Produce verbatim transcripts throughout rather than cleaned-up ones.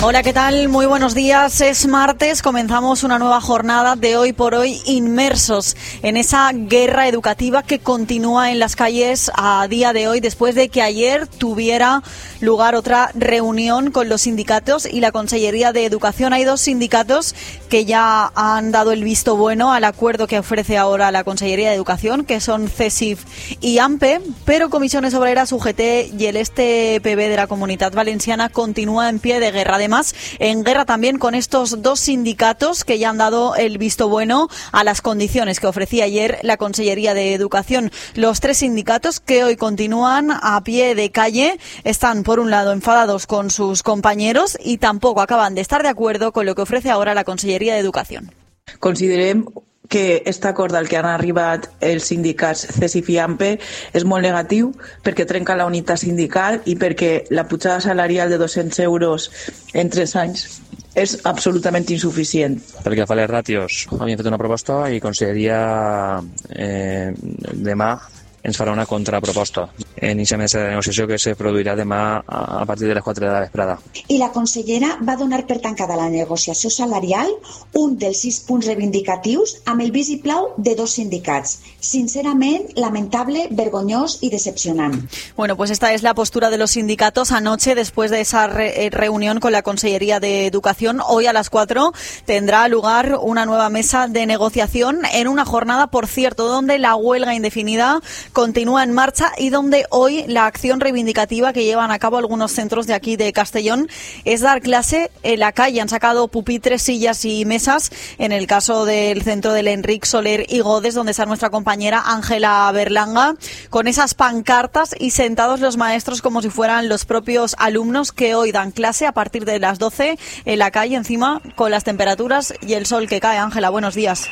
Hola, ¿qué tal? Muy buenos días. Es martes, comenzamos una nueva jornada de Hoy por Hoy, inmersos en esa guerra educativa que continúa en las calles a día de hoy, después de que ayer tuviera lugar otra reunión con los sindicatos y la Consellería de Educación. Hay dos sindicatos que ya han dado el visto bueno al acuerdo que ofrece ahora la Consellería de Educación, que son CESIF y AMPE, pero Comisiones Obreras, U G T y el este P B de la Comunitat Valenciana continúa en pie de guerra. Además, en guerra también con estos dos sindicatos que ya han dado el visto bueno a las condiciones que ofrecía ayer la Consellería de Educación. Los tres sindicatos que hoy continúan a pie de calle están, por un lado, enfadados con sus compañeros y tampoco acaban de estar de acuerdo con lo que ofrece ahora la Conselleria de Educación. Considerem que aquest acord al que han arribat els sindicats CESIF i AMPE és molt negatiu perquè trenca la unitat sindical i perquè la pujada salarial de dos-cents euros en tres anys és absolutament insuficient. Pel que fa a les ràtios, havíem fet una proposta i Conselleria eh, demà ens farà una contraproposta. Iniciem aquesta negociació que se produirà demà a partir de les quatre de la vesprada. I la consellera va donar per tancada la negociació salarial, un dels sis punts reivindicatius, amb el vistiplau de dos sindicats. Sincerament, lamentable, vergonyós y decepcionante. Bueno, pues esta es la postura de los sindicatos anoche después de esa re- reunión con la Consellería de Educación. Hoy a las cuatro tendrá lugar una nueva mesa de negociación en una jornada, por cierto, donde la huelga indefinida continúa en marcha y donde hoy la acción reivindicativa que llevan a cabo algunos centros de aquí de Castellón es dar clase en la calle. Han sacado pupitres, sillas y mesas en el caso del centro del Enric Soler y Godes, donde está nuestra compañera Ángela Berlanga, con esas pancartas y sentados los maestros como si fueran los propios alumnos que hoy dan clase a partir de las doce en la calle, encima con las temperaturas y el sol que cae. Ángela, buenos días.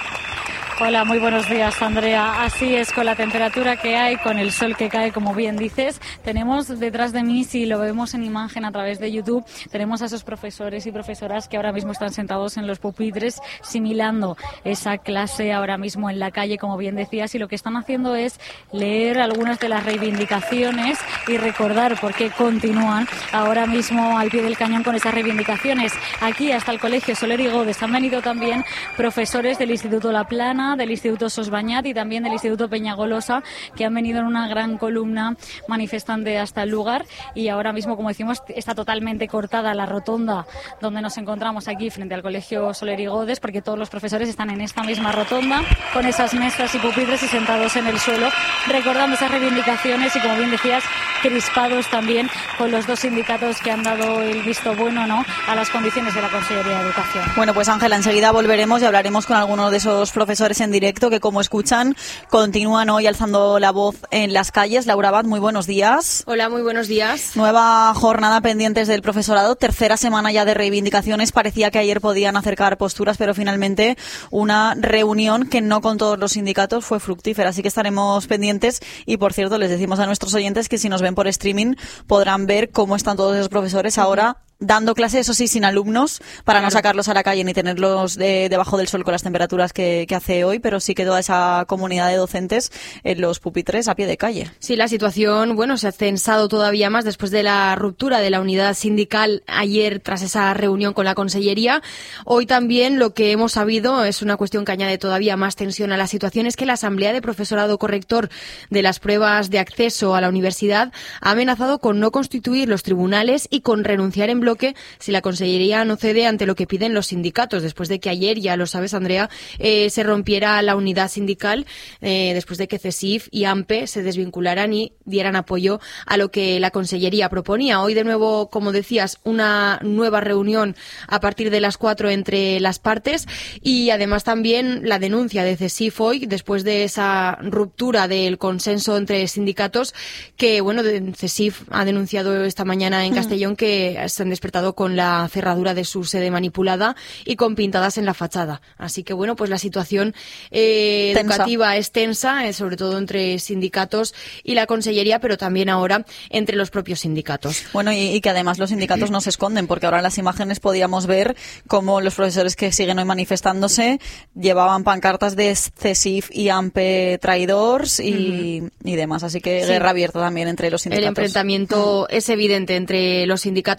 Hola, muy buenos días, Andrea. Así es, con la temperatura que hay, con el sol que cae, como bien dices, tenemos detrás de mí, si lo vemos en imagen a través de YouTube, tenemos a esos profesores y profesoras que ahora mismo están sentados en los pupitres similando esa clase ahora mismo en la calle, como bien decías, y lo que están haciendo es leer algunas de las reivindicaciones y recordar por qué continúan ahora mismo al pie del cañón con esas reivindicaciones. Aquí, hasta el Colegio Soler y Godes, han venido también profesores del Instituto La Plana, del Instituto Sosbañat y también del Instituto Peñagolosa, que han venido en una gran columna manifestante hasta el lugar, y ahora mismo, como decimos, está totalmente cortada la rotonda donde nos encontramos aquí frente al Colegio Soler y Godes, porque todos los profesores están en esta misma rotonda con esas mesas y pupitres y sentados en el suelo recordando esas reivindicaciones y, como bien decías, crispados también con los dos sindicatos que han dado el visto bueno, ¿no?, a las condiciones de la Consellería de Educación. Bueno, pues Ángela, enseguida volveremos y hablaremos con algunos de esos profesores en directo que, como escuchan, continúan hoy alzando la voz en las calles. Laura Abad, muy buenos días. Hola, muy buenos días. Nueva jornada pendientes del profesorado, tercera semana ya de reivindicaciones. Parecía que ayer podían acercar posturas, pero finalmente una reunión que no con todos los sindicatos fue fructífera, así que estaremos pendientes. Y, por cierto, les decimos a nuestros oyentes que si nos ven por streaming podrán ver cómo están todos esos profesores ahora dando clase, eso sí, sin alumnos, para claro. no sacarlos a la calle ni tenerlos de, debajo del sol con las temperaturas que, que hace hoy, pero sí que toda esa comunidad de docentes en los pupitres a pie de calle. Sí, la situación, bueno, se ha tensado todavía más después de la ruptura de la unidad sindical ayer tras esa reunión con la Consellería. Hoy también lo que hemos sabido es una cuestión que añade todavía más tensión a la situación, es que la Asamblea de Profesorado Corrector de las pruebas de acceso a la universidad ha amenazado con no constituir los tribunales y con renunciar en bloque si la Consellería no cede ante lo que piden los sindicatos, después de que ayer, ya lo sabes, Andrea, eh, se rompiera la unidad sindical, eh, después de que CESIF y AMPE se desvincularan y dieran apoyo a lo que la Consellería proponía. Hoy, de nuevo, como decías, una nueva reunión a partir de las cuatro entre las partes, y además también la denuncia de CESIF hoy, después de esa ruptura del consenso entre sindicatos, que, bueno, CESIF ha denunciado esta mañana en Castellón que se han despertado con la cerradura de su sede manipulada y con pintadas en la fachada. Así que, bueno, pues la situación eh, educativa es tensa, eh, sobre todo entre sindicatos y la Consellería, pero también ahora entre los propios sindicatos. Bueno, y, y que además los sindicatos no se esconden, porque ahora en las imágenes podíamos ver cómo los profesores que siguen hoy manifestándose llevaban pancartas de CESIF y AMPE traidores y, uh-huh. y demás. Así que sí, guerra abierta también entre los sindicatos. El enfrentamiento uh-huh. es evidente entre los sindicatos, así que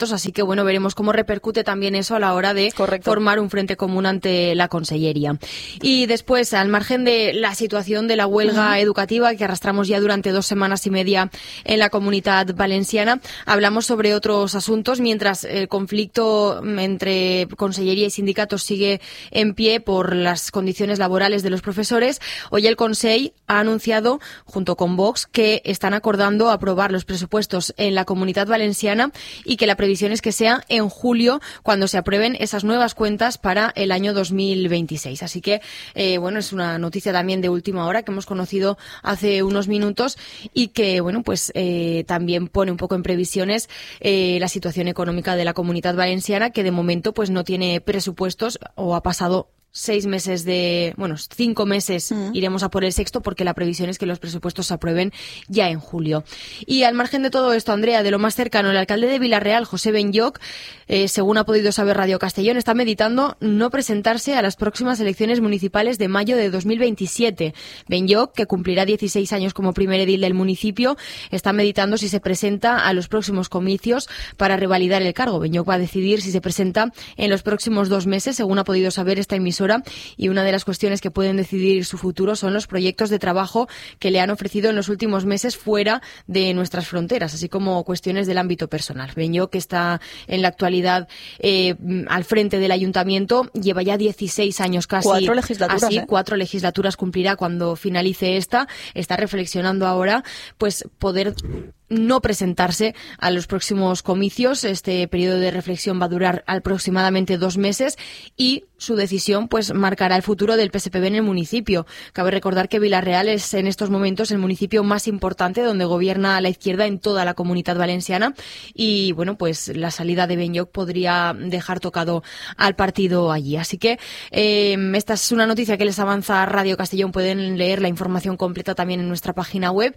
que, bueno, veremos cómo repercute también eso a la hora de Correcto. formar un frente común ante la Consellería. Y después, al margen de la situación de la huelga uh-huh. educativa que arrastramos ya durante dos semanas y media en la Comunitat Valenciana, hablamos sobre otros asuntos, mientras el conflicto entre Consellería y sindicatos sigue en pie por las condiciones laborales de los profesores. Hoy el Consell ha anunciado, junto con Vox, que están acordando aprobar los presupuestos en la Comunitat Valenciana y que la previsión es que sea en julio cuando se aprueben esas nuevas cuentas para el año dos mil veintiséis. Así que, eh, bueno, es una noticia también de última hora que hemos conocido hace unos minutos y que, bueno, pues eh, también pone un poco en previsiones eh, la situación económica de la Comunitat Valenciana, que de momento pues no tiene presupuestos o ha pasado seis meses de, bueno, cinco meses, mm. iremos a por el sexto porque la previsión es que los presupuestos se aprueben ya en julio. Y al margen de todo esto, Andrea, de lo más cercano, el alcalde de Vila-real, José Benlloch, eh, según ha podido saber Radio Castellón, está meditando no presentarse a las próximas elecciones municipales de mayo de dos mil veintisiete. Benlloch, que cumplirá dieciséis años como primer edil del municipio, está meditando si se presenta a los próximos comicios para revalidar el cargo. Benlloch va a decidir si se presenta en los próximos dos meses, según ha podido saber esta emisora. Y una de las cuestiones que pueden decidir su futuro son los proyectos de trabajo que le han ofrecido en los últimos meses fuera de nuestras fronteras, así como cuestiones del ámbito personal. Benlloch, que está en la actualidad eh, al frente del ayuntamiento, lleva ya dieciséis años casi. Cuatro legislaturas. Así, ¿eh? cuatro legislaturas cumplirá cuando finalice esta. Está reflexionando ahora, pues, poder no presentarse a los próximos comicios. Este periodo de reflexión va a durar aproximadamente dos meses y su decisión pues marcará el futuro del P S P B en el municipio. Cabe recordar que Vila-real es en estos momentos el municipio más importante donde gobierna la izquierda en toda la Comunitat Valenciana y bueno, pues la salida de Benlloch podría dejar tocado al partido allí. Así que eh, esta es una noticia que les avanza Radio Castellón. Pueden leer la información completa también en nuestra página web.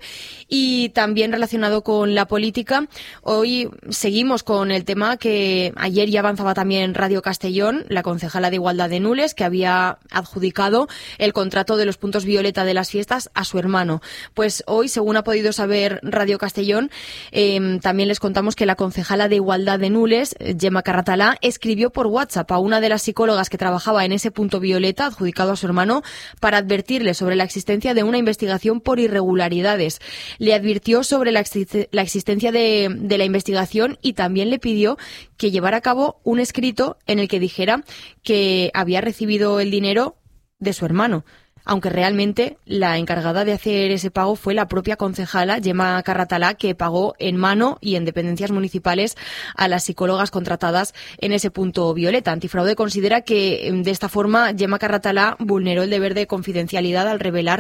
Y también relacionado con la política, hoy seguimos con el tema que ayer ya avanzaba también Radio Castellón, la concejala de Igualdad de Nules, que había adjudicado el contrato de los puntos violeta de las fiestas a su hermano. Pues hoy, según ha podido saber Radio Castellón, eh, también les contamos que la concejala de Igualdad de Nules, Gemma Carratalà, escribió por WhatsApp a una de las psicólogas que trabajaba en ese punto violeta adjudicado a su hermano para advertirle sobre la existencia de una investigación por irregularidades. Le advirtió sobre la, exist- la existencia de, de la investigación y también le pidió que llevara a cabo un escrito en el que dijera que había recibido el dinero de su hermano, aunque realmente la encargada de hacer ese pago fue la propia concejala, Gemma Carratalà, que pagó en mano y en dependencias municipales a las psicólogas contratadas en ese punto violeta. Antifraude considera que de esta forma Gemma Carratalà vulneró el deber de confidencialidad al revelar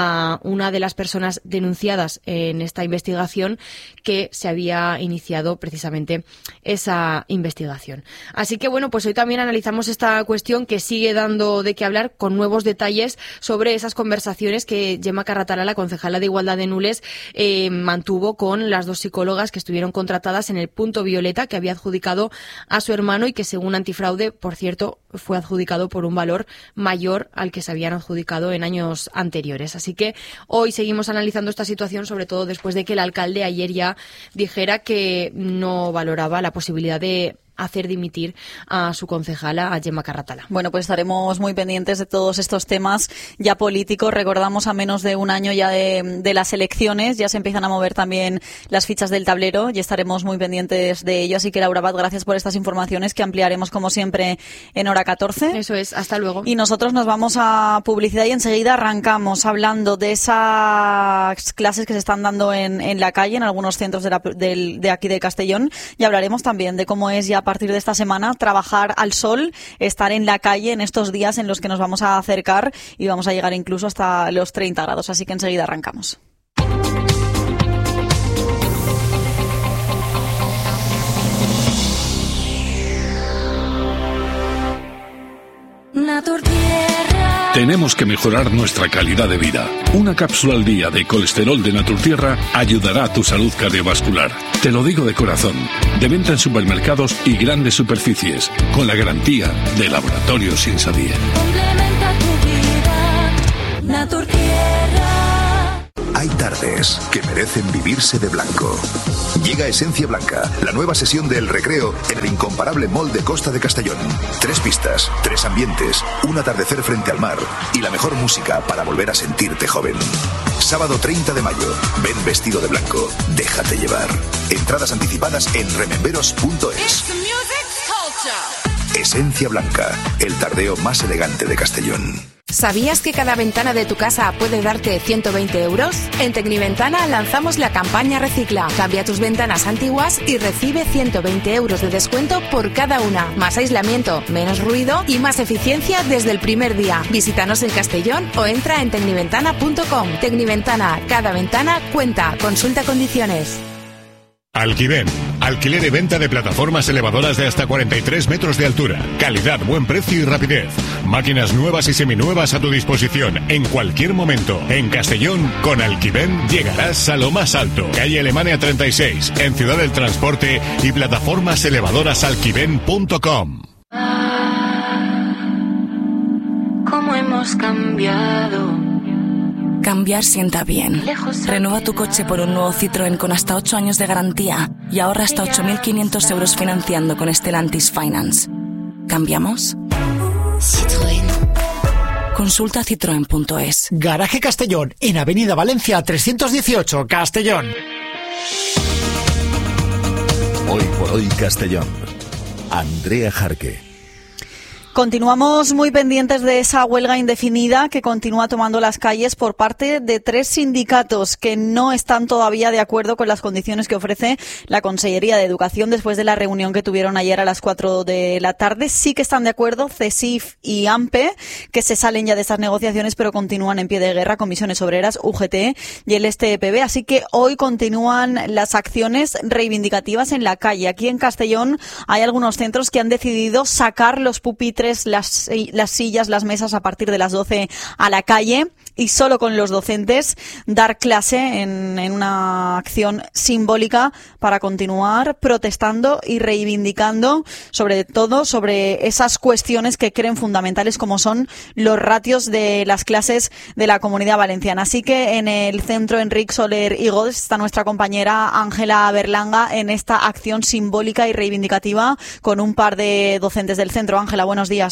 a una de las personas denunciadas en esta investigación que se había iniciado precisamente esa investigación. Así que bueno, pues hoy también analizamos esta cuestión que sigue dando de qué hablar con nuevos detalles sobre esas conversaciones que Gemma Carratalà, la concejala de Igualdad de Nules, eh, mantuvo con las dos psicólogas que estuvieron contratadas en el punto violeta que había adjudicado a su hermano y que, según Antifraude, por cierto, fue adjudicado por un valor mayor al que se habían adjudicado en años anteriores. Así que hoy seguimos analizando esta situación, sobre todo después de que el alcalde ayer ya dijera que no valoraba la posibilidad de hacer dimitir a su concejala, a Gemma Carratalà. Bueno, pues estaremos muy pendientes de todos estos temas ya políticos. Recordamos, a menos de un año ya de, de las elecciones, ya se empiezan a mover también las fichas del tablero y estaremos muy pendientes de ello. Así que, Laura Abad, gracias por estas informaciones que ampliaremos, como siempre, en hora catorce. Eso es, hasta luego. Y nosotros nos vamos a publicidad y enseguida arrancamos hablando de esas clases que se están dando en, en la calle, en algunos centros de, la, de, de aquí de Castellón, y hablaremos también de cómo es ya a partir de esta semana trabajar al sol, estar en la calle en estos días en los que nos vamos a acercar y vamos a llegar incluso hasta los treinta grados. Así que enseguida arrancamos. Tenemos que mejorar nuestra calidad de vida. Una cápsula al día de colesterol de Naturtierra ayudará a tu salud cardiovascular. Te lo digo de corazón. De venta en supermercados y grandes superficies, con la garantía de Laboratorios Insadier. Complementa tu vida, Naturtierra. Hay Hay tardes que merecen vivirse de blanco. Llega Esencia Blanca, la nueva sesión del recreo en el incomparable Mall de Costa de Castellón. Tres pistas, tres ambientes, un atardecer frente al mar y la mejor música para volver a sentirte joven. Sábado treinta de mayo, ven vestido de blanco, déjate llevar. Entradas anticipadas en rememberos punto es. Esencia Blanca, el tardeo más elegante de Castellón. ¿Sabías que cada ventana de tu casa puede darte ciento veinte euros? En Tecniventana lanzamos la campaña Recicla. Cambia tus ventanas antiguas y recibe ciento veinte euros de descuento por cada una. Más aislamiento, menos ruido y más eficiencia desde el primer día. Visítanos en Castellón o entra en tecniventana punto com. Tecniventana, cada ventana cuenta. Consulta condiciones. Alquiven, alquiler y venta de plataformas elevadoras de hasta cuarenta y tres metros de altura. Calidad, buen precio y rapidez. Máquinas nuevas y seminuevas a tu disposición en cualquier momento. En Castellón, con Alquiven llegarás a lo más alto. Calle Alemania treinta y seis, en Ciudad del Transporte y plataformas elevadoras alquiven punto com. ¿Cómo hemos cambiado? Cambiar sienta bien. Renueva tu coche por un nuevo Citroën con hasta ocho años de garantía y ahorra hasta ocho mil quinientos euros financiando con Stellantis Finance. ¿Cambiamos? Citroën. Consulta citroen punto es. Garaje Castellón, en Avenida Valencia trescientos dieciocho, Castellón. Hoy por hoy Castellón. Andrea Jarque. Continuamos muy pendientes de esa huelga indefinida que continúa tomando las calles por parte de tres sindicatos que no están todavía de acuerdo con las condiciones que ofrece la Consellería de Educación después de la reunión que tuvieron ayer a las cuatro de la tarde. Sí que están de acuerdo CESIF y AMPE, que se salen ya de estas negociaciones, pero continúan en pie de guerra, Comisiones Obreras, U G T y el S T E P B. Así que hoy continúan las acciones reivindicativas en la calle. Aquí en Castellón hay algunos centros que han decidido sacar los pupitres, Las, las sillas, las mesas a partir de las doce a la calle y solo con los docentes dar clase en, en una acción simbólica para continuar protestando y reivindicando sobre todo sobre esas cuestiones que creen fundamentales como son los ratios de las clases de la Comunidad Valenciana. Así que en el centro Enric Soler y Godes está nuestra compañera Ángela Berlanga en esta acción simbólica y reivindicativa con un par de docentes del centro. Ángela, buenos días.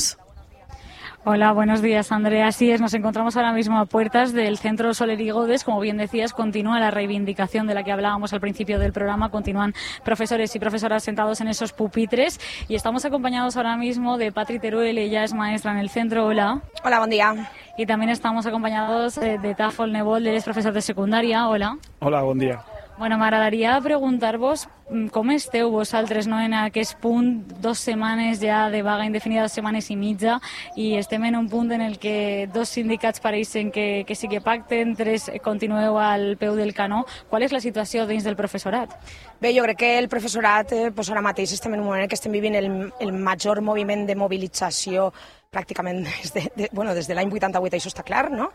Hola, buenos días, Andrea. Así es, nos encontramos ahora mismo a puertas del Centro Soler y Godes. Como bien decías, continúa la reivindicación de la que hablábamos al principio del programa. Continúan profesores y profesoras sentados en esos pupitres y estamos acompañados ahora mismo de Patri Teruel. Ella es maestra en el centro. Hola. Hola, buen día. Y también estamos acompañados de, de Tafol Nebol, él es profesor de secundaria. Hola. Hola, bon dia. Bueno, m'agradaria preguntar-vos com esteu vosaltres, no, en aquest punt, dos setmanes ja de vaga indefinida, dos setmanes i mitja, i estem en un punt en el que dos sindicats pareixen que, que sí que pacten, tres continueu al peu del canó. Qual és la situació dins del professorat? Bé, jo crec que el professorat, eh, doncs ara mateix estem en un moment en què estem vivint el, el major moviment de mobilització pràcticament des de, de, bueno, des de l'any vuitanta-vuit, això està clar, no?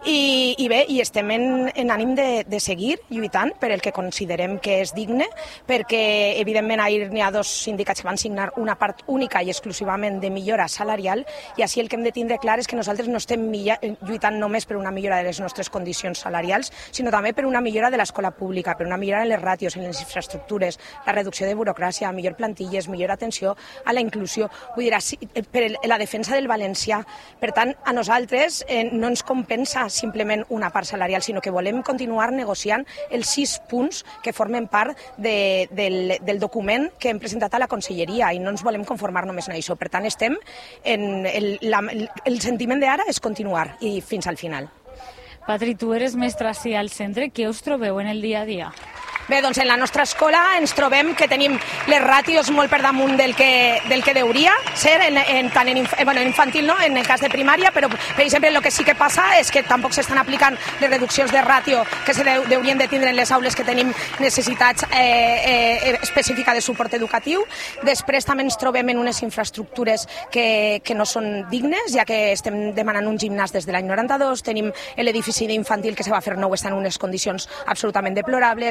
I, i bé, i estem en, en ànim de, de seguir lluitant per el que considerem que és digne, perquè evidentment ahir n'hi ha dos sindicats que van signar una part única i exclusivament de millora salarial, i així el que hem de tindre clar és que nosaltres no estem lluitant només per una millora de les nostres condicions salarials, sinó també per una millora de l'escola pública, per una millora en les ràtios, en les infraestructures, la reducció de burocràcia, millor plantilles, millor atenció a la inclusió, vull dir, per la defensa del valencià. Per tant, a nosaltres eh, no ens compensa simplement una part salarial, sinó que volem continuar negociant els sis punts que formen part de, del, del document que hem presentat a la Conselleria i no ens volem conformar només en això. Per tant, estem en el, la, el sentiment d'ara és continuar i fins al final. Patri, tu eres mestra ací al centre. Què us trobeu en el dia a dia? Bé, doncs en la nostra escola ens trobem que tenim les ràtios molt per damunt del que, del que deuria ser, en, en, tant en, inf bueno, en infantil no, en el cas de primària, però per exemple el que sí que passa és que tampoc s'estan aplicant les reduccions de ràtio que se deu, deurien de tindre en les aules que tenim necessitats eh, eh, específiques de suport educatiu. Després també ens trobem en unes infraestructures que, que no són dignes, ja que estem demanant un gimnàs des de l'any noranta-dos, tenim l'edifici d'infantil que se va fer nou, està en unes condicions absolutament deplorables, necessitem un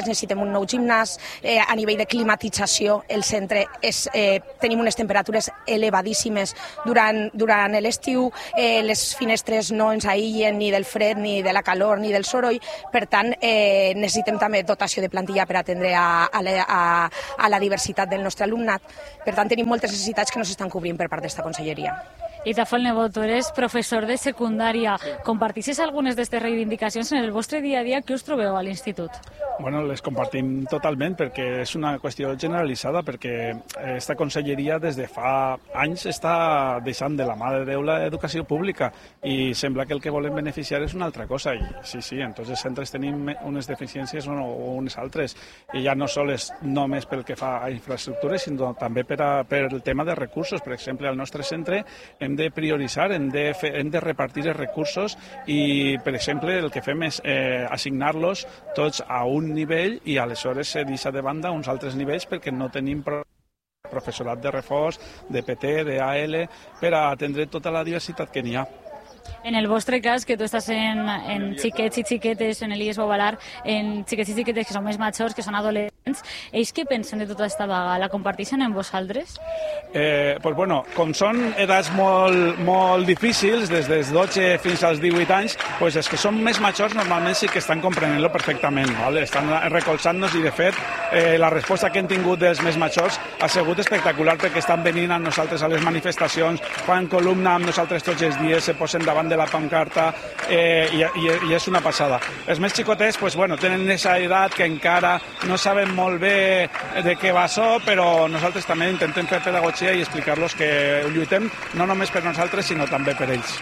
un nou gimnàs, eh, a nivell de climatització el centre és, eh, tenim unes temperatures elevadíssimes durant, durant l'estiu, eh, les finestres no ens aïllen ni del fred, ni de la calor, ni del soroll, per tant eh, necessitem també dotació de plantilla per atendre a, a, la, a, a la diversitat del nostre alumnat, per tant tenim moltes necessitats que no s'estan cobrint per part d'esta conselleria. Itafol Nebot, tu eres professor de secundària. Compartixes algunes d'aquestes reivindicacions en el vostre dia a dia? Què us trobeu a l'institut? Bueno, les compartim totalment perquè és una qüestió generalitzada, perquè esta conselleria des de fa anys està deixant de la mà de Déu l'educació pública i sembla que el que volen beneficiar és una altra cosa. I sí, sí, en tots els centres tenim unes deficiències o unes altres, i ja no sols només pel que fa a infraestructures, sinó també per, a, per el tema de recursos. Per exemple, al nostre centre hem de prioritzar, hem de, fer, hem de repartir els recursos i, per exemple, el que fem és eh, assignar-los tots a un nivell i aleshores se deixa de banda uns altres nivells perquè no tenim professorat de reforç, de P T, de A L, per a atendre tota la diversitat que n'hi ha. En el vostre cas, que tu estàs en, en xiquets i xiquetes, en el I E S Bovalar, en xiquets i xiquetes que són més majors, que són adolescents, ells què pensen de tota aquesta vaga? La comparteixen amb vosaltres? Eh, pues bueno, com són edats molt, molt difícils, des dels dotze fins als divuit anys, pues els que són més majors normalment sí que estan comprenent-lo perfectament, ¿vale? Estan recolzant-nos i, de fet, eh, la resposta que hem tingut dels més majors ha sigut espectacular perquè estan venint amb nosaltres a les manifestacions, fan columna amb nosaltres tots els dies, se posen davant de la pancarta eh, i, i, i és una passada. Els més xicotets pues, bueno, tenen aquesta edat que encara no saben molt bé de què va això, però nosaltres també intentem fer pedagogia i explicar-los que lluitem no només per nosaltres, sinó també per ells.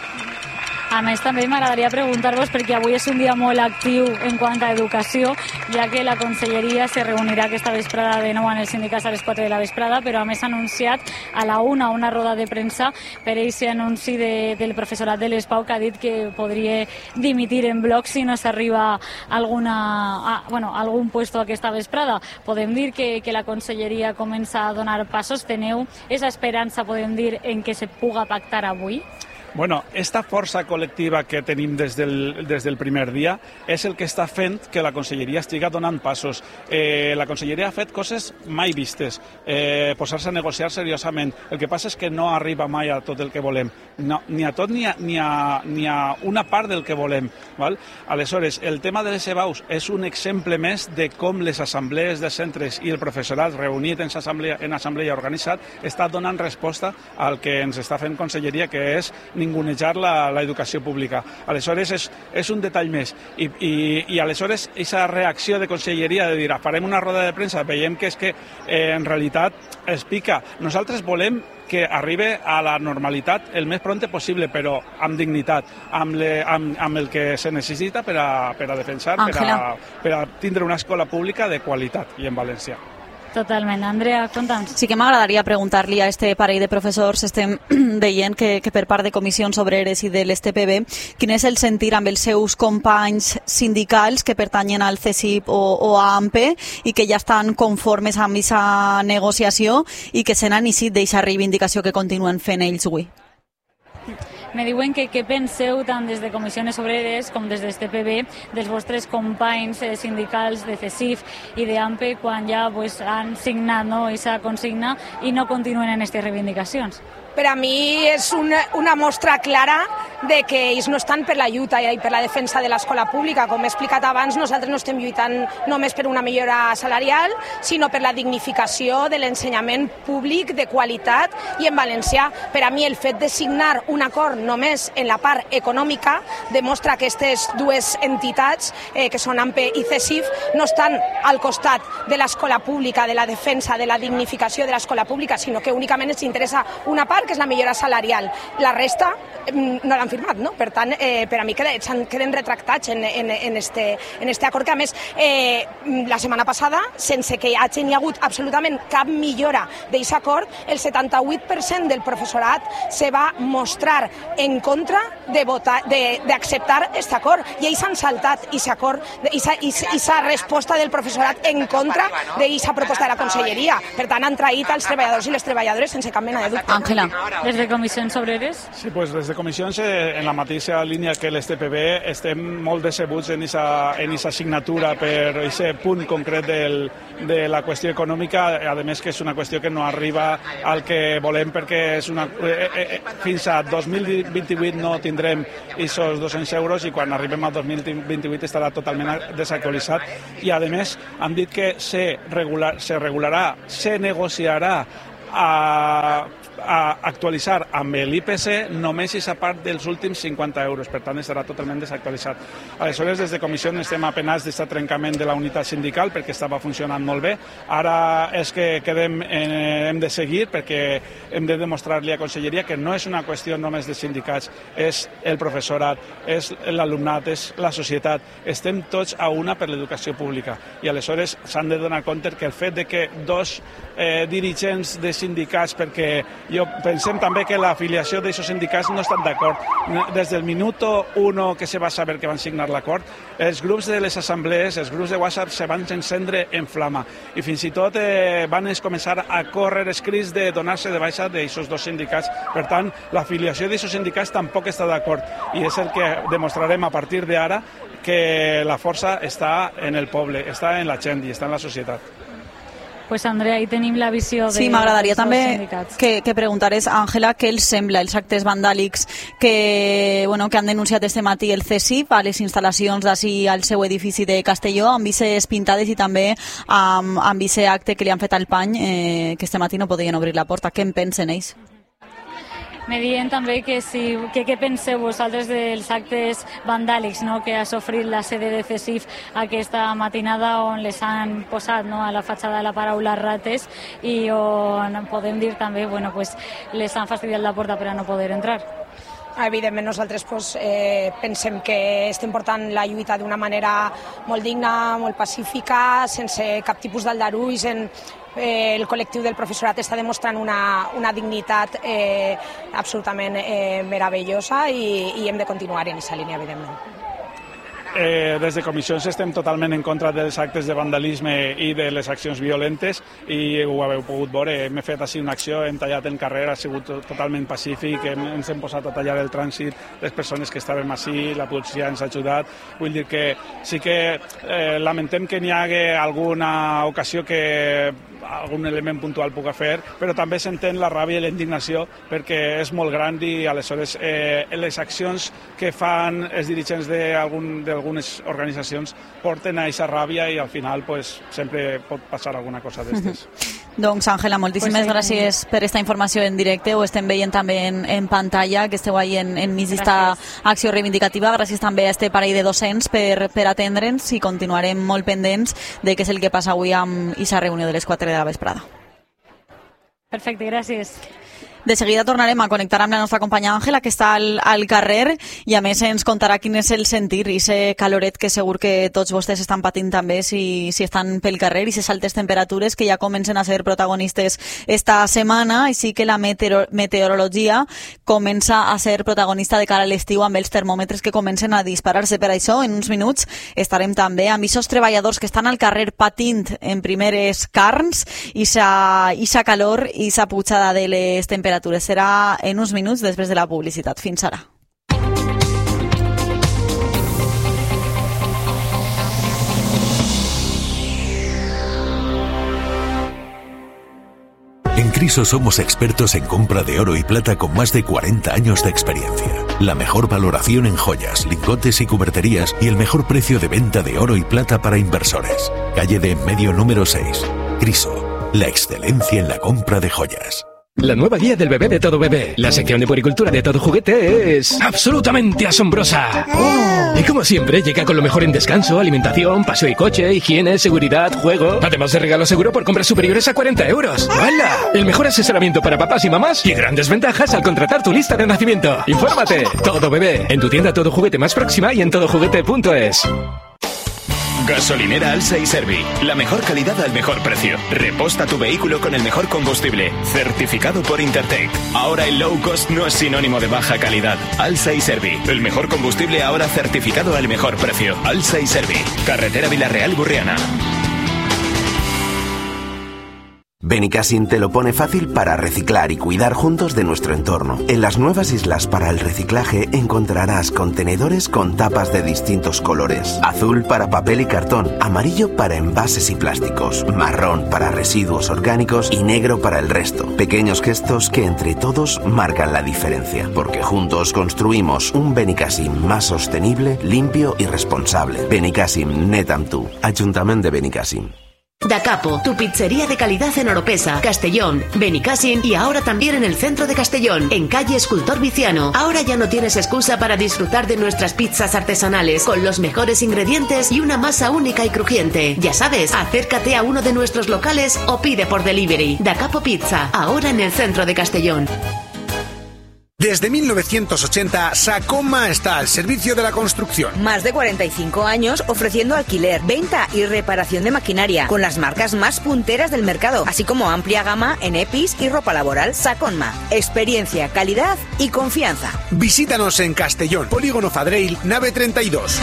A més, també m'agradaria preguntar-vos, perquè avui és un dia molt actiu en quant a educació, ja que la conselleria se reunirà aquesta vesprada de nou en els sindicats a les quatre de la vesprada, però a més ha anunciat a la una una roda de premsa per aquest anunci de, del professorat de l'ESPAU, que ha dit que podria dimitir en bloc si no s'arriba alguna, a, bueno, algun puesto aquesta vesprada. Podem dir que, que la conselleria comença a donar passos? Teneu aquesta esperança, podem dir, en què se puga pactar avui? Bueno, esta força col·lectiva que tenim des del, des del primer dia és el que està fent que la conselleria estigui donant passos. Eh, la conselleria ha fet coses mai vistes, eh, posar-se a negociar seriosament. El que passa és que no arriba mai a tot el que volem, no, ni a tot ni a, ni, a, ni a una part del que volem. Val? Aleshores, el tema de les E B A Us és un exemple més de com les assemblees de centres i el professorat reunit en assemblea, en assemblea organitzat està donant resposta al que ens està fent conselleria, que és ningunejar l'educació pública. Aleshores, és, és un detall més. I, i, i aleshores, aquesta reacció de conselleria de dir, farem una roda de premsa, veiem que és que eh, en realitat es pica. Nosaltres volem que arribi a la normalitat el més pront possible, però amb dignitat, amb, le, amb, amb el que se necessita per a, per a defensar, per a, per a tindre una escola pública de qualitat i en valencià. Totalment. Andrea, conta'ns. Sí que m'agradaria preguntar-li a este parell de professors, estem veient que, que per part de comissions obreres i de l'S T P B, quin és el sentir amb els seus companys sindicals que pertanyen al C S I P o, o a A M P E i que ja estan conformes amb aquesta negociació i que se n'han eixit d'aquesta reivindicació que continuen fent ells avui? Me diuen que què penseu tant des de comissions obreres com des del T P B dels vostres companys eh, sindicals de C S I F i de A M P E quan ja pues, han signat no, aquesta consigna i no continuen en aquestes reivindicacions. Per a mi és una, una mostra clara de que ells no estan per la lluita i per la defensa de l'escola pública. Com he explicat abans, nosaltres no estem lluitant només per una millora salarial, sinó per la dignificació de l'ensenyament públic de qualitat i en valencià. Per a mi el fet de signar un acord només en la part econòmica demostra que aquestes dues entitats, eh, que són A M P E i C S I F, no estan al costat de l'escola pública, de la defensa, de la dignificació de l'escola pública, sinó que únicament els interessa una part, que és la millora salarial. La resta no l'han firmat, no? Per tant, eh, per a mi queden, queden retractats en, en, en, este, en este acord, que a més, eh, la setmana passada, sense que hi hagi hagut absolutament cap millora d'aquest acord, el setanta-vuit per cent del professorat se va mostrar en contra de votar, de, de acceptar aquest acord, i ells han saltat aquest acord, aquesta resposta del professorat en contra d'aquesta proposta de la conselleria. Per tant, han traït als treballadors i les treballadores sense cap mena de dubte. Àngela, des de Comissions Obreres? Sí, pues des de Comissions, eh, en la mateixa línia que les T P B, estem molt decebuts en aquesta signatura per aquest punt concret del, de la qüestió econòmica, a més que és una qüestió que no arriba al que volem, perquè és una, eh, eh, fins a dos mil vint-i-vuit no tindrem aquests dos-cents euros i quan arribem al dos mil vint-i-vuit estarà totalment desactualitzat, i a més han dit que se, regular, se regularà, se negociarà a, a actualitzar amb l'I P C només aquesta part dels últims cinquanta euros, per tant estarà totalment desactualitzat. Aleshores, des de Comissió estem apenats d'aquest trencament de la unitat sindical perquè estava funcionant molt bé. Ara és que quedem, eh, hem de seguir perquè hem de demostrar-li a Conselleria que no és una qüestió només de sindicats, és el professorat, és l'alumnat, és la societat. Estem tots a una per l'educació pública i aleshores s'han de donar compte que el fet de que dos eh, dirigents de sindicats, perquè jo pensem també que l'afiliació d'aquests sindicats no estan d'acord. Des del minuto uno que se va saber que van signar l'acord, els grups de les assemblees, els grups de WhatsApp se van encendre en flama i fins i tot eh, van començar a córrer escrits de donar-se de baixa d'aquests dos sindicats. Per tant, l'afiliació d'aquests sindicats tampoc està d'acord i és el que demostrarem a partir d'ara, que la força està en el poble, està en la gent i està en la societat. Pues Andrea, ahí tenim la visió de... Sí, m'agradaria també que, que preguntares a Àngela què els sembla els actes vandàlics que, bueno, que han denunciat este matí el C S I P a les instal·lacions d'ací al seu edifici de Castelló, amb vises pintades i també amb, amb vice acte que li han fet al pany, eh, que este matí no podien obrir la porta. Què en pensen ells? Me diuen també que, si, que què penseu vosaltres dels actes vandàlics, no?, que ha sofrit la sede de C S I F aquesta matinada, on les han posat, no?, a la fatxada la paraula rates i on podem dir també, bueno, pues, les han fastidiat la porta per a no poder entrar. Evidentment nosaltres pues, eh, pensem que estem portant la lluita d'una manera molt digna, molt pacífica, sense cap tipus d'aldarulls. En, eh, el col·lectiu del professorat està demostrant una, una dignitat eh, absolutament eh, meravellosa i, i hem de continuar en aquesta línia, evidentment. Eh, des de Comissions estem totalment en contra dels actes de vandalisme i de les accions violentes i ho haveu pogut veure, hem fet així una acció, hem tallat el carrer, ha sigut totalment pacífic, hem, ens hem posat a tallar el trànsit, les persones que estàvem així, la policia ens ha ajudat, vull dir que sí que eh, lamentem que n'hi hagi alguna ocasió que algun element puntual puga fer, però també s'entén la ràbia i la indignació perquè és molt gran i aleshores eh, les accions que fan els dirigents d'algun de algunes organitzacions porten a aquesta ràbia i al final pues, sempre pot passar alguna cosa d'estes. Doncs Àngela, moltíssimes pues, gràcies per aquesta informació en directe, ho estem veient també en, en pantalla, que esteu ahí en, enmig d'esta acció reivindicativa. Gràcies també a este parell de docents per, per atendre'ns i continuarem molt pendents de què és el que passa avui amb aquesta reunió de les quatre de la vesprada. Perfecte, gràcies. De seguida tornarem a connectar amb la nostra companya Àngela, que està al, al carrer, i a més ens contarà quin és el sentir i ese caloret que segur que tots vostès estan patint també si, si estan pel carrer, i ces altes temperatures que ja comencen a ser protagonistes esta setmana, i sí que la meteoro, meteorologia comença a ser protagonista de cara a l'estiu amb els termòmetres que comencen a disparar-se. Per això, en uns minuts, estarem també amb aquests treballadors que estan al carrer patint en primeres carns i sa calor i sa pujada de les temperatures. Serà en uns minuts després de la publicitat. Fins ara. En Criso somos expertos en compra de oro y plata con más de cuarenta años de experiencia. La mejor valoración en joyas, lingotes y cuberterías y el mejor precio de venta de oro y plata para inversores. Calle de Enmedio número seis. Criso, la excelencia en la compra de joyas. La nueva guía del bebé de Todo Bebé. La sección de puericultura de Todo Juguete es absolutamente asombrosa. Oh. Y como siempre, llega con lo mejor en descanso, alimentación, paseo y coche, higiene, seguridad, juego. Además de regalo seguro por compras superiores a cuarenta euros. ¡Hala! El mejor asesoramiento para papás y mamás y grandes ventajas al contratar tu lista de nacimiento. Infórmate. Todo Bebé. En tu tienda Todo Juguete más próxima y en todo juguete punto es. Gasolinera Alsa y Servi. La mejor calidad al mejor precio. Reposta tu vehículo con el mejor combustible. Certificado por Intertech. Ahora el low cost no es sinónimo de baja calidad. Alsa y Servi. El mejor combustible ahora certificado al mejor precio. Alsa y Servi. Carretera Villarreal-Burriana. Benicassim te lo pone fácil para reciclar y cuidar juntos de nuestro entorno. En las nuevas islas para el reciclaje encontrarás contenedores con tapas de distintos colores. Azul para papel y cartón, amarillo para envases y plásticos, marrón para residuos orgánicos y negro para el resto. Pequeños gestos que entre todos marcan la diferencia, porque juntos construimos un Benicassim más sostenible, limpio y responsable. Benicassim, net amb tu. Ayuntamiento de Benicassim. Da Capo, tu pizzería de calidad en Oropesa, Castellón, Benicassim y ahora también en el centro de Castellón, en calle Escultor Viciano. Ahora ya no tienes excusa para disfrutar de nuestras pizzas artesanales con los mejores ingredientes y una masa única y crujiente. Ya sabes, acércate a uno de nuestros locales o pide por delivery. Da Capo Pizza, ahora en el centro de Castellón. Desde mil novecientos ochenta, Sacoma está al servicio de la construcción. Más de cuarenta y cinco años ofreciendo alquiler, venta y reparación de maquinaria, con las marcas más punteras del mercado, así como amplia gama en E P I s y ropa laboral. Sacoma, experiencia, calidad y confianza. Visítanos en Castellón, Polígono Fadreil, nave treinta y dos.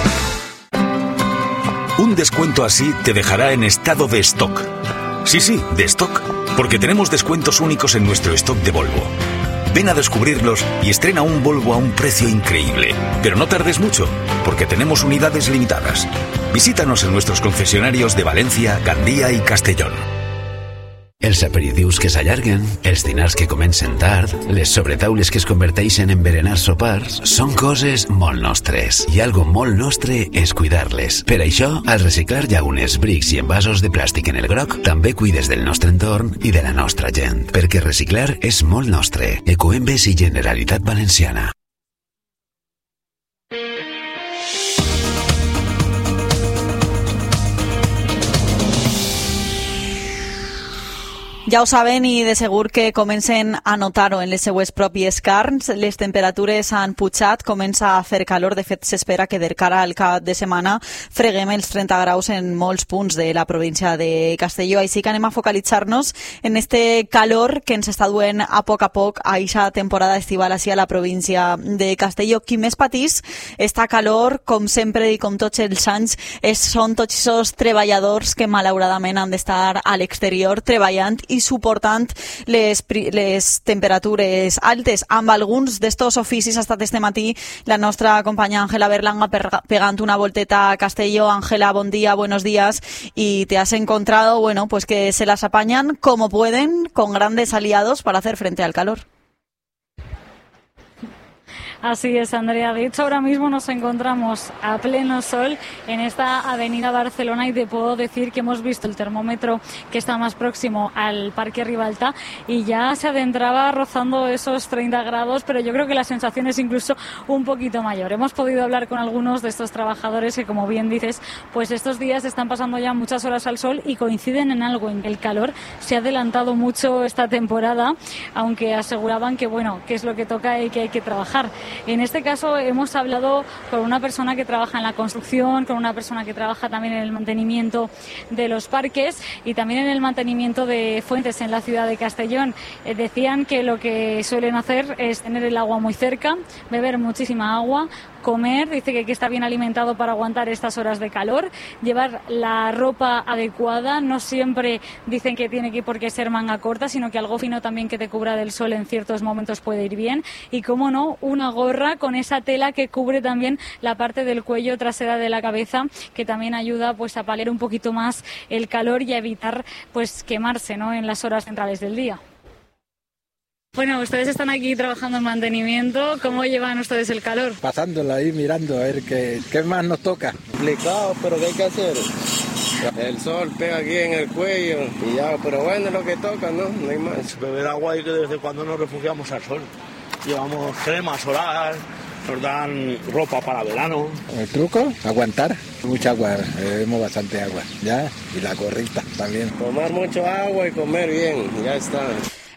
Un descuento así te dejará en estado de stock. Sí, sí, de stock, porque tenemos descuentos únicos en nuestro stock de Volvo. Ven a descubrirlos y estrena un Volvo a un precio increíble. Pero no tardes mucho, porque tenemos unidades limitadas. Visítanos en nuestros concesionarios de Valencia, Gandía y Castellón. Els aperitius que s'allarguen, els dinars que comencen tard, les sobretaules que es converteixen en berenar sopars, són coses molt nostres. I algo molt nostre és cuidar-les. Per això, al reciclar llaunes, brics i envasos de plàstic en el groc, també cuides del nostre entorn i de la nostra gent. Perquè reciclar és molt nostre. Ecoembes i Generalitat Valenciana. Ja ho saben i de segur que comencen a notar-ho en les seues pròpies carns. Les temperatures han pujat, comença a fer calor. De fet, s'espera que de cara al cap de setmana freguem els trenta graus en molts punts de la província de Castelló. Així que anem a focalitzar-nos en este calor que ens està duent a poc a poc a eixa temporada estival així a la província de Castelló. Qui més patís esta calor, com sempre i com tots els anys, és, són tots els treballadors que malauradament han d'estar a l'exterior treballant i suportant les, les temperatures altes. Amb alguns d'estos oficis ha estat este matí la nostra companya Ángela Berlanga pegant una volteta a Castelló. Ángela, bon día, buenos días. Y te has encontrado, bueno, pues que se las apañan como pueden, con grandes aliados para hacer frente al calor. Así es, Andrea. De hecho, ahora mismo nos encontramos a pleno sol en esta avenida Barcelona y te puedo decir que hemos visto el termómetro que está más próximo al Parque Ribalta y ya se adentraba rozando esos treinta grados, pero yo creo que la sensación es incluso un poquito mayor. Hemos podido hablar con algunos de estos trabajadores que, como bien dices, pues estos días están pasando ya muchas horas al sol y coinciden en algo, en que el calor se ha adelantado mucho esta temporada, aunque aseguraban que, bueno, que es lo que toca y que hay que trabajar. En este caso hemos hablado con una persona que trabaja en la construcción, con una persona que trabaja también en el mantenimiento de los parques y también en el mantenimiento de fuentes en la ciudad de Castellón. Eh, decían que lo que suelen hacer es tener el agua muy cerca, beber muchísima agua, comer, dice que, que está bien alimentado para aguantar estas horas de calor, llevar la ropa adecuada, no siempre dicen que tiene que por qué ser manga corta, sino que algo fino también que te cubra del sol en ciertos momentos puede ir bien y, cómo no, una gorra con esa tela que cubre también la parte del cuello trasera de la cabeza, que también ayuda pues a paliar un poquito más el calor y a evitar pues quemarse, ¿no?, en las horas centrales del día. Bueno, ustedes están aquí trabajando en mantenimiento. ¿Cómo llevan ustedes el calor? Pasándola ahí, mirando a ver qué, qué más nos toca. Complicado, pero ¿qué hay que hacer? El sol pega aquí en el cuello y ya, pero bueno, es lo que toca, ¿no? No hay más. Beber agua y que desde cuando nos refugiamos al sol. Llevamos crema solar, nos dan ropa para verano. El truco, aguantar. Mucha agua, bebemos bastante agua, ¿ya? Y la gorrita también. Tomar mucho agua y comer bien, ya está.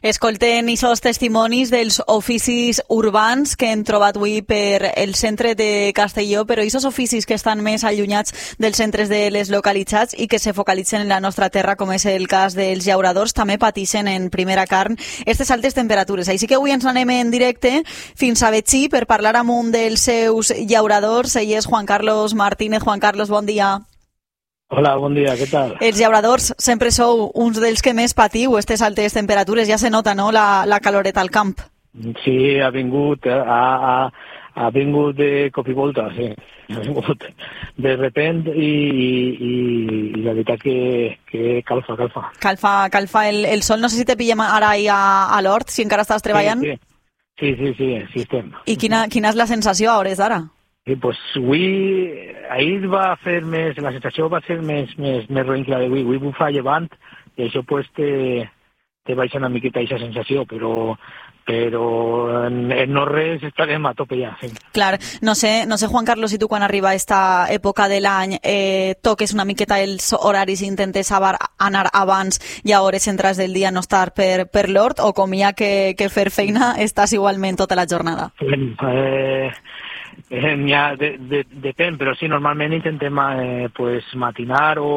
Escolten aquests testimonis dels oficis urbans que hem trobat avui per el centre de Castelló, però aquests oficis que estan més allunyats dels centres de les localitats i que se focalitzen en la nostra terra, com és el cas dels llauradors, també pateixen en primera carn aquestes altes temperatures. Així que avui ens anem en directe fins a Betxí per parlar amb un dels seus llauradors. Ell és Juan Carlos Martínez. Juan Carlos, bon dia. Hola, bon dia, què tal? Els llauradors sempre sou uns dels que més patiu aquestes altes temperatures, ja se nota, no?, la, la caloreta al camp. Sí, ha vingut, ha, ha, ha vingut de cop i volta, sí, ha vingut de repent i, i, i la veritat que, que calfa, calfa. Calfa, calfa el, el sol, no sé si te pillem ara ahí a, a l'hort, si encara estàs treballant. Sí, sí, sí, sí, sí estem. I quina, quina és la sensació a hores d'ara? Sí, pues avui, ahir va fer més, la sensació va ser més, més, més roïn que la d'avui. Avui bufa llevant i això pues te, te baixa una miqueta aquesta sensació, però, però en, en no res estarem a tope ja. Sí. Clar, no sé, no sé, Juan Carlos, si tu quan arriba esta època de l'any eh, toques una miqueta els horaris i intentes anar abans i a hores centrals del dia no estar per, per l'hort, o com hi ha que, que fer feina estàs igualment tota la jornada? Eh... Eh, ja de, de, depèn, però sí, normalment intentem eh, pues, matinar o,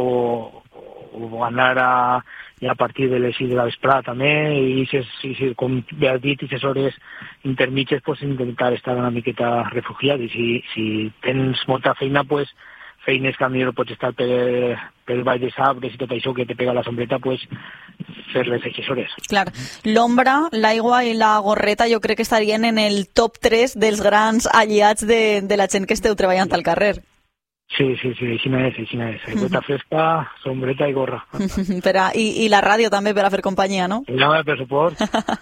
o, o anar a, ja a partir de les sis de la vesprada també, i si, si, com bé has dit, aquestes hores intermitges pues, intentar estar una miqueta refugiat, i si, si tens molta feina, pues, feines que potser pots estar per, per baix de arbres i tot això que te pega la sombreta, pues, fer-les aquestes hores. Clar, l'ombra, l'aigua i la gorreta jo crec que estarien en el top tres dels grans aliats de, de la gent que esteu treballant al carrer. Sí, sí, sí, així no és, així no és. Aigüeta fresca, sombreta i gorra. per a, i, I la ràdio també per a fer companyia, no? No, per suport.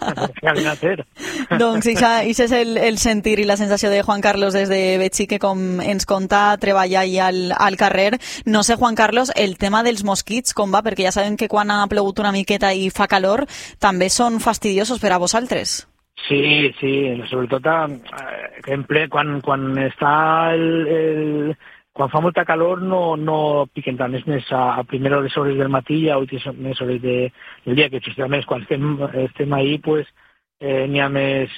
Doncs això és el, el sentir i la sensació de Juan Carlos des de Betxí, que com ens conta treballar allà al, al carrer. No sé, Juan Carlos, el tema dels mosquits com va? Perquè ja sabem que quan ha plogut una miqueta i fa calor també són fastidiosos per a vosaltres. Sí, sí, sobretot eh, ple, quan, quan està el... el... Quan fa molta calor no, no piquen tant, és més a, a primeres hores del matí i a últimes hores de, del dia, que justament quan estem, estem ahí pues, eh, n'hi ha més,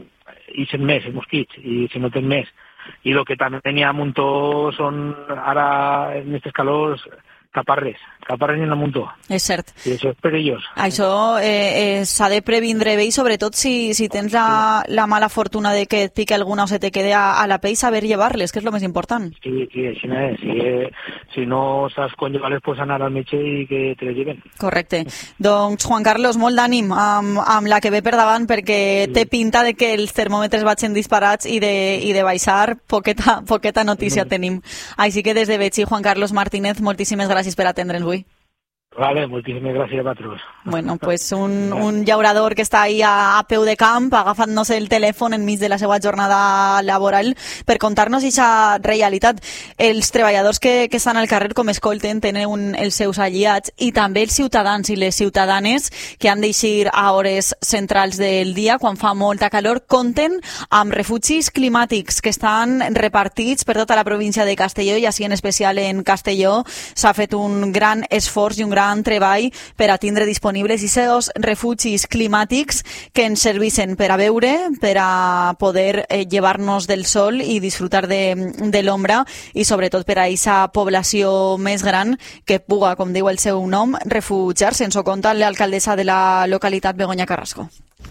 i sent més els mosquits, i se noten més. I el que també n'hi ha un muntó són ara en aquestes calors caparres, caparres en el muntó. És cert. I això és perillós. Això eh, eh, s'ha de previndre bé, i sobretot si, si tens la, la mala fortuna de que et pique alguna o se te quede a, a la pell, saber llevar-les, que és el més important. Sí, sí, així no és. Si, eh, si no saps com llevar-les, pues anar al metge i que te les lleven. Correcte. Doncs, Juan Carlos, molt d'ànim amb, amb la que ve per davant, perquè sí. Té pinta de que els termòmetres vagin disparats i de, i de baixar, poqueta, poqueta notícia mm. tenim. Així que des de Betxí, Juan Carlos Martínez, moltíssimes gràcies per atendre'ns avui. Vale, moltíssimes gràcies a vosaltres. Bueno, pues un, un llaurador que està ahí a, a peu de camp, agafant-nos el telèfon enmig de la seva jornada laboral per contar-nos aquesta realitat. Els treballadors que, que estan al carrer, com escolten, tenen un, els seus aliats, i també els ciutadans i les ciutadanes que han d'eixir a hores centrals del dia, quan fa molta calor, compten amb refugis climàtics que estan repartits per tota la província de Castelló, i així en especial en Castelló s'ha fet un gran esforç i un gran treball per a tindre disponibles aquests refugis climàtics que ens serveixen per a beure, per a poder eh, llevar-nos del sol i disfrutar de, de l'ombra, i sobretot per a aquesta població més gran que puga, com diu el seu nom, refugiar-se. Ens ho conta l'alcaldessa de la localitat, Begoña Carrasco.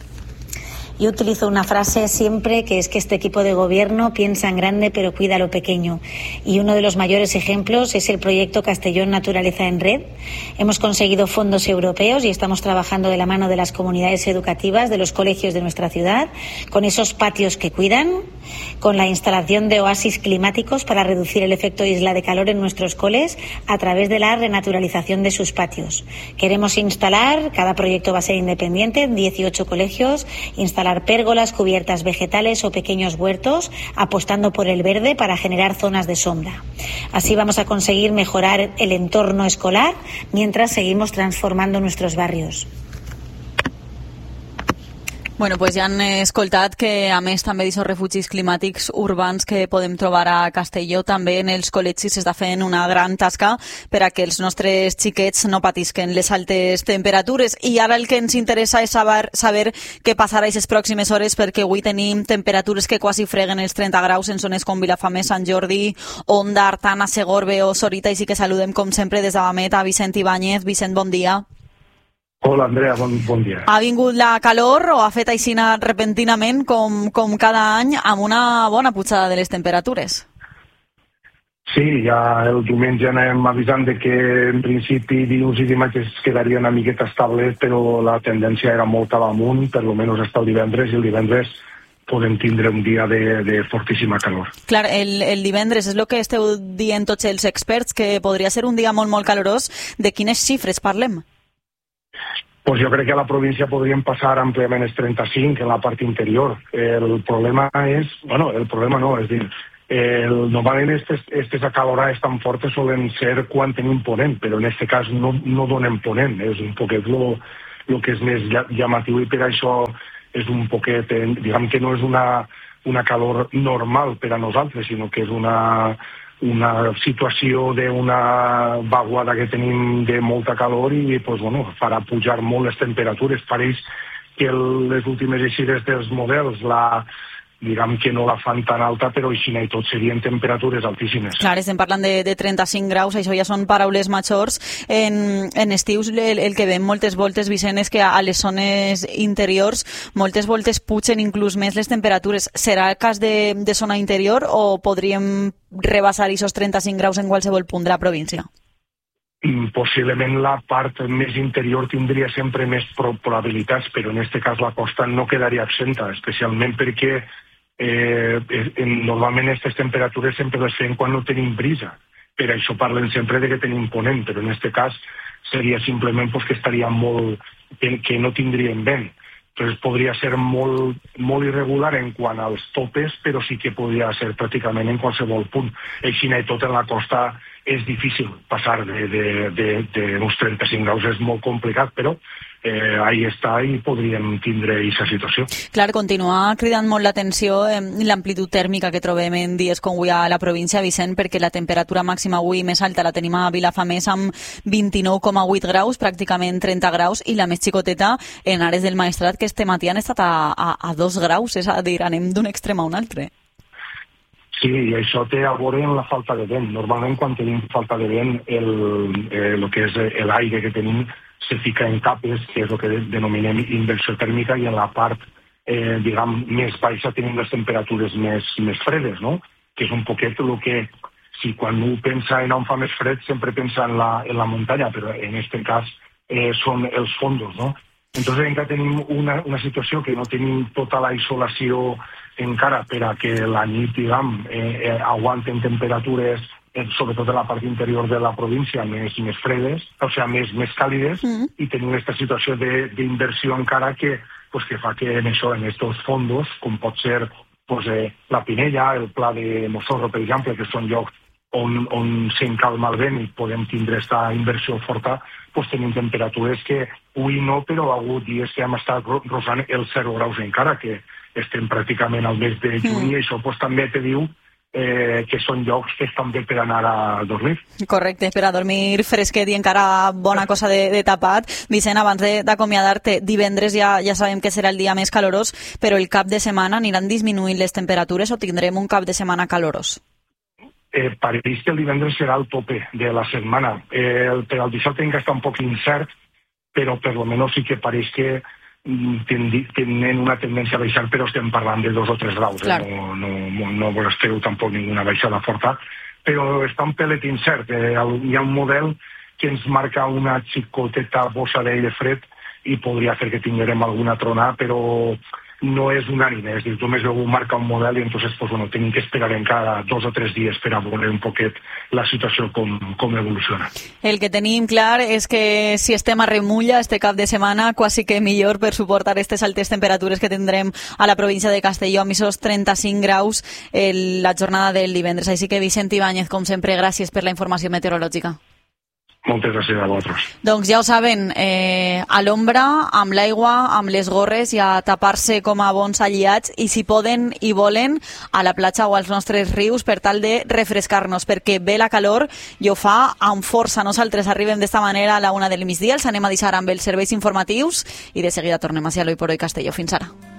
Yo utilizo una frase siempre, que es que este equipo de gobierno piensa en grande pero cuida lo pequeño. Y uno de los mayores ejemplos es el proyecto Castellón Naturaleza en Red. Hemos conseguido fondos europeos y estamos trabajando de la mano de las comunidades educativas, de los colegios de nuestra ciudad, con esos patios que cuidan, con la instalación de oasis climáticos para reducir el efecto isla de calor en nuestros coles a través de la renaturalización de sus patios. Queremos instalar, cada proyecto va a ser independiente, en dieciocho colegios, instalar pérgolas, cubiertas vegetales o pequeños huertos, apostando por el verde para generar zonas de sombra. Así vamos a conseguir mejorar el entorno escolar mientras seguimos transformando nuestros barrios. Bueno, pues ja han escoltat que, a més, també d'aquests refugis climàtics urbans que podem trobar a Castelló, també en els col·legis s'està fent una gran tasca per a que els nostres xiquets no patisquen les altes temperatures. I ara el que ens interessa és saber, saber què passarà aquestes pròximes hores, perquè avui tenim temperatures que quasi freguen els trenta graus en zones com Vilafamés, Sant Jordi, Onda, Artana, Segorbe o Sorita, i sí que saludem, com sempre, des de Bamet a Vicent Ibáñez. Vicent, bon dia. Hola, Andrea, bon, bon dia. Ha vingut la calor o ha fet aixina repentinament, com, com cada any, amb una bona pujada de les temperatures? Sí, ja el diumenge anem avisant de que en principi dilluns i dimarts es quedaria una miqueta estable, però la tendència era molt cap amunt, per lo menos hasta el divendres, i el divendres podem tindre un dia de, de fortíssima calor. Clar, el, el divendres és el que esteu dient tots els experts, que podria ser un dia molt, molt calorós. De quines xifres parlem? Pues jo crec que a la província podríem passar àmpliament els trenta-cinc en la part interior. El problema és, bueno, el problema no, és dir, el, normalment estes, estes acalorades tan fortes solen ser quan tenim ponent, però en aquest cas no, no donem ponent, és un poquet lo, lo que és més llamatiu, i per això és un poquet, diguem que no és una, una calor normal per a nosaltres, sinó que és una... una situació d'una vaguada que tenim de molta calor i pues, bueno, farà pujar molt les temperatures. Pareix que el, les últimes eixides dels models la, diguem que no la fan tan alta, però així i tot serien temperatures altíssimes. Clar, estem parlant de, de trenta-cinc graus, això ja són paraules majors. En, en estius el, el que veiem moltes voltes, Vicent, és que a les zones interiors moltes voltes pugen inclús més les temperatures. Serà el cas de, de zona interior o podríem rebassar aquests trenta-cinc graus en qualsevol punt de la província? Possiblement la part més interior tindria sempre més probabilitats, però en aquest cas la costa no quedaria absenta, especialment perquè eh, normalment aquestes temperatures sempre les fem quan no tenim brisa. Per això parlen sempre de que tenim ponent, però en aquest cas seria simplement pues, que estaria molt, que, que no tindríem vent. Entonces podria ser molt, molt irregular en quant als topes, però sí que podria ser pràcticament en qualsevol punt. Així i tot en la costa és difícil passar de, de, de, de uns trenta-cinc graus, és molt complicat, però eh, ahí està i podríem tindre aquesta situació. Clar, continua cridant molt l'atenció eh, l'amplitud tèrmica que trobem en dies com avui a la província, Vicent, perquè la temperatura màxima avui més alta la tenim a Vilafamés amb vint-i-nou coma vuit graus, pràcticament trenta graus, i la més xicoteta en Ares del Maestrat, que este matí han estat a, a, a dos graus, és a dir, anem d'un extrem a un altre. Sí, i això té a veure amb la falta de vent. Normalment quan tenim falta de vent, el, eh, el que és l'aire que tenim se fica en capes, que és el que denominem inversió tèrmica, i en la part eh, diguem, més baixa tenim les temperatures més, més fredes, no? Que és un poquet el que, si quan un pensa en on fa més fred, sempre pensa en la, en la muntanya, però en aquest cas eh, són els fondos, no? Entonces encara tenim una, una situació que no tenim tota la isolació encara per a que la nit, diguem, eh, eh, aguanten temperatures, eh, sobretot en la part interior de la província, més, més fredes, o sigui, més, més càlides, mm. i tenim aquesta situació d'inversió encara que, pues, que fa que en això, en aquests fondos, com pot ser pues, eh, la Pinella, el Pla de Mossorro, per exemple, que són llocs on, on s'encalma el vent i podem tindre aquesta inversió forta, pues, tenim temperatures que avui no, però ha hagut dies que hem estat rosant els zero graus encara, que estem pràcticament al mes de juny, mm. i això pues, també te diu eh, que són llocs que estan bé per anar a dormir. Correcte, per a dormir fresquet i encara bona cosa de, de tapat. Vicent, abans d'acomiadar-te, divendres ja, ja sabem que serà el dia més calorós, però el cap de setmana aniran disminuint les temperatures o tindrem un cap de setmana calorós? Eh, pareix que el divendres serà el tope de la setmana. Eh, el, per al dissabte encara està un poc incert, però per lo menos sí que pareix que tenen una tendència a baixar, però estem parlant de dos o tres graus. Claro. Eh? No, no, no no espero tampoc ninguna baixada forta, però està un pelet incert. Eh, hi ha un model que ens marca una xicoteta bossa d'aire fred i podria fer que tinguem alguna tronada, però no és unànime, és dir, només algú marca un model i entonces pues, bueno, tenim que esperar encara dos o tres dies per a veure un poquet la situació com, com evoluciona. El que tenim clar és que si estem a remulla este cap de setmana, quasi que millor per suportar aquestes altes temperatures que tindrem a la província de Castelló, amb aquests trenta-cinc graus el, la jornada del divendres. Així que Vicent Ibáñez, com sempre, gràcies per la informació meteorològica. Moltes gràcies a vosaltres. Doncs ja ho saben, eh, a l'ombra, amb l'aigua, amb les gorres i a tapar-se com a bons aliats, i si poden i volen a la platja o als nostres rius per tal de refrescar-nos, perquè ve la calor i ho fa amb força. Nosaltres arribem d'esta manera a la una del migdia, els anem a deixar amb els serveis informatius i de seguida tornem a ser a l'Hoy por Hoy Castelló. Fins ara.